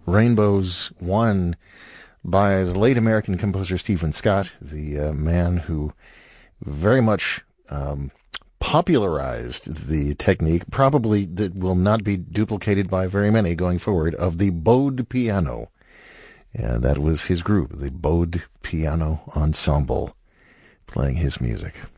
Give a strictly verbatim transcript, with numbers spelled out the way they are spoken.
Rainbows, one by the late American composer Stephen Scott, the uh, man who very much um, popularized the technique, probably that will not be duplicated by very many going forward, of the bowed piano. And that was his group, the Bowed Piano Ensemble, playing his music.